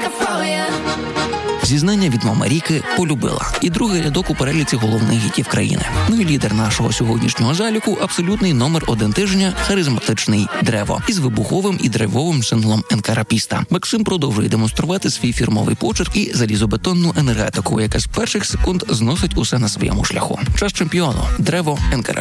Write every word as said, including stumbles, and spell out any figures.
Зізнання від мами Ріки полюбила. І другий рядок у переліці головних гітів країни. Ну і лідер нашого сьогоднішнього заліку – абсолютний номер один тижня – харизматичний «Древо» із вибуховим і драйвовим синглом «Енкарапіста». Максим продовжує демонструвати свій фірмовий почерк і залізобетонну енергетику, яка з перших секунд зносить усе на своєму шляху. Час чемпіону. «Древо», «Енкарапіста».